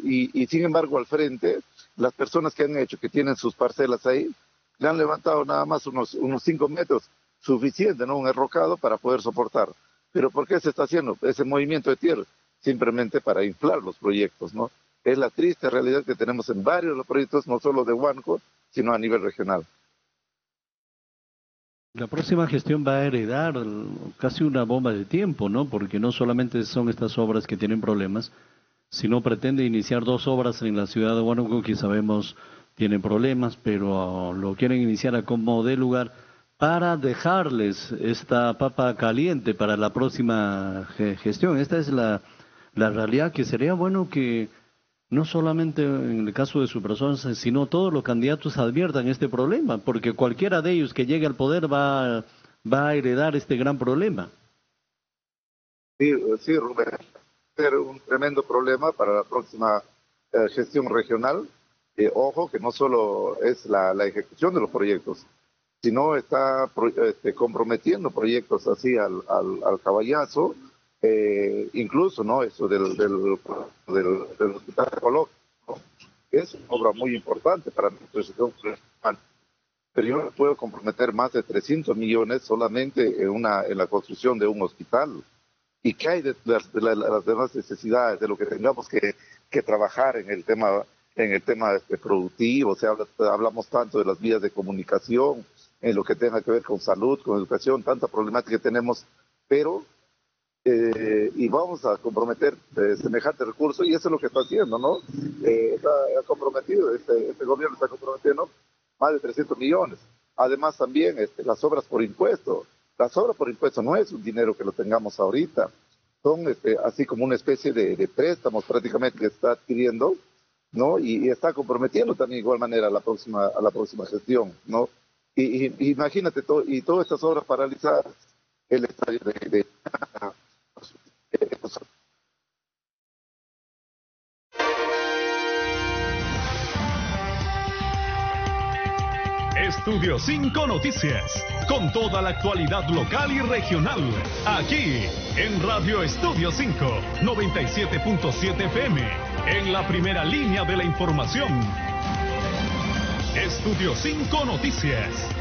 y sin embargo al frente, las personas que han hecho, que tienen sus parcelas ahí, le han levantado nada más unos 5 metros, suficiente, ¿no? Un enrocado para poder soportar. Pero ¿por qué se está haciendo ese movimiento de tierra? Simplemente para inflar los proyectos, ¿no? Es la triste realidad que tenemos en varios de los proyectos, no solo de Huánuco, sino a nivel regional. La próxima gestión va a heredar casi una bomba de tiempo, ¿no? Porque no solamente son estas obras que tienen problemas, sino pretende iniciar dos obras en la ciudad de Huánuco que sabemos tienen problemas, pero lo quieren iniciar a como dé lugar para dejarles esta papa caliente para la próxima gestión. Esta es la realidad, que sería bueno que no solamente en el caso de su persona, sino todos los candidatos adviertan este problema, porque cualquiera de ellos que llegue al poder va a heredar este gran problema. Sí, sí, Rubén, ser un tremendo problema para la próxima gestión regional. Ojo, que no solo es la ejecución de los proyectos, sino está comprometiendo proyectos así al caballazo, incluso, ¿no? Eso del hospital ecológico, ¿no? Es una obra muy importante para nuestra gestión regional. Pero yo no puedo comprometer más de 300 millones solamente en la construcción de un hospital. ¿Y qué hay de las demás necesidades, de lo que tengamos que trabajar en el tema productivo? O sea, hablamos tanto de las vías de comunicación, en lo que tenga que ver con salud, con educación, tanta problemática que tenemos, pero y vamos a comprometer semejante recurso, y eso es lo que está haciendo, ¿no? Está comprometido, este gobierno está comprometiendo más de 300 millones. Además también las obras por impuesto. Las obras por impuesto no es un dinero que lo tengamos ahorita, son así como una especie de préstamos prácticamente que está adquiriendo, ¿no? Y está comprometiendo también de igual manera a la próxima gestión, ¿no? Y imagínate, y todas estas obras paralizadas, el estadio de Estudio 5 Noticias, con toda la actualidad local y regional, aquí en Radio Estudio 5, 97.7 FM, en la primera línea de la información. Estudio 5 Noticias.